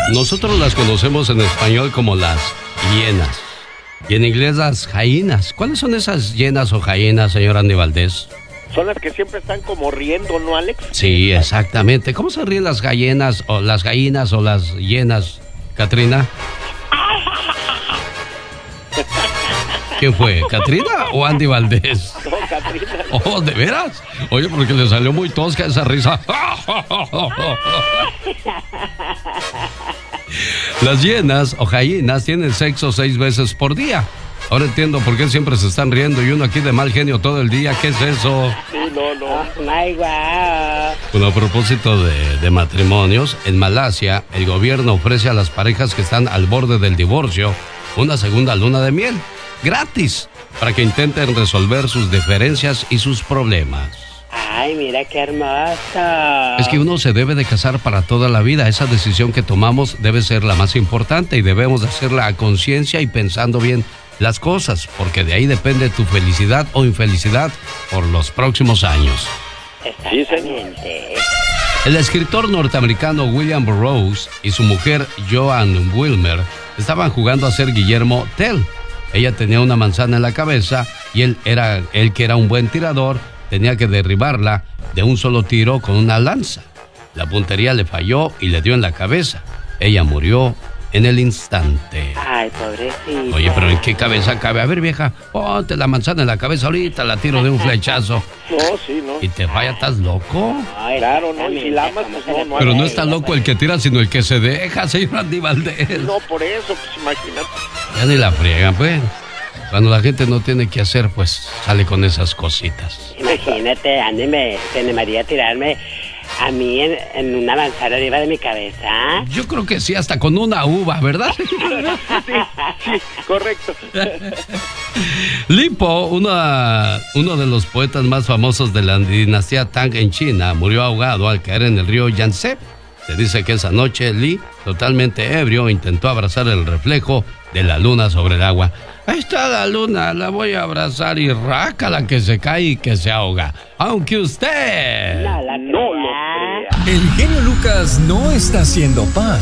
Nosotros las conocemos en español como las hienas. Y en inglés las jainas. ¿Cuáles son esas hienas o jainas, señor Andy Valdés? Son las que siempre están como riendo, ¿no, Alex? Sí, exactamente. ¿Cómo se ríen las gallinas o las gallinas o las hienas, Katrina? ¿Quién fue? ¿Katrina o Andy Valdés? No, Katrina. Oh, ¿de veras? Oye, porque le salió muy tosca esa risa. Las hienas o gallinas tienen sexo 6 veces por día. Ahora entiendo por qué siempre se están riendo y uno aquí de mal genio todo el día. ¿Qué es eso? Sí, no. My God. Bueno, a propósito de matrimonios, en Malasia el gobierno ofrece a las parejas que están al borde del divorcio una segunda luna de miel, gratis, para que intenten resolver sus diferencias y sus problemas. Ay, mira qué hermoso. Es que uno se debe de casar para toda la vida. Esa decisión que tomamos debe ser la más importante y debemos de hacerla a conciencia y pensando bien las cosas, porque de ahí depende tu felicidad o infelicidad por los próximos años. Exactamente. El escritor norteamericano William Burroughs y su mujer Joan Wilmer estaban jugando a ser Guillermo Tell. Ella tenía una manzana en la cabeza y él que era un buen tirador, tenía que derribarla de un solo tiro con una lanza. La puntería le falló y le dio en la cabeza. Ella murió en el instante. Ay, pobrecita. Oye, pero ¿en qué cabeza cabe? A ver, vieja, ponte la manzana en la cabeza ahorita, la tiro de un flechazo. No, sí, no. Y te falla, ¿estás loco? Ay, Claro, no, y si la amas, pues no. Pero no está loco el que tira, sino el que se deja, señor Andy Valdés. No, por eso, pues imagínate. Ya ni la friegan, pues. Cuando la gente no tiene que hacer, pues sale con esas cositas. Imagínate, Andy se animaría a tirarme a mí en una manzana arriba de mi cabeza. Yo creo que sí, hasta con una uva, ¿verdad? Sí, correcto. Li Po, uno de los poetas más famosos de la dinastía Tang en China, murió ahogado al caer en el río Yangtze. Se dice que esa noche Li, totalmente ebrio, intentó abrazar el reflejo de la luna sobre el agua. Ahí está la luna, la voy a abrazar y rácala que se cae y que se ahoga. Aunque usted No lo crea. El genio Lucas no está haciendo pan.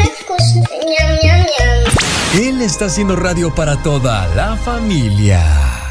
Él está haciendo radio para toda la familia.